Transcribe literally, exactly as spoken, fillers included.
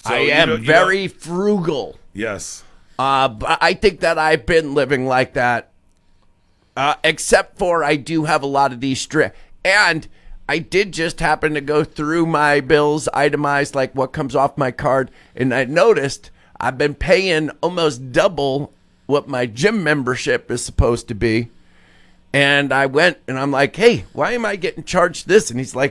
So I you am know- you know- very frugal. yes. Uh, but I think that I've been living like that, uh, except for I do have a lot of these strict. And I did just happen to go through my bills, itemized like what comes off my card, and I noticed I've been paying almost double what my gym membership is supposed to be. And I went and I'm like, hey, why am I getting charged this? And he's like,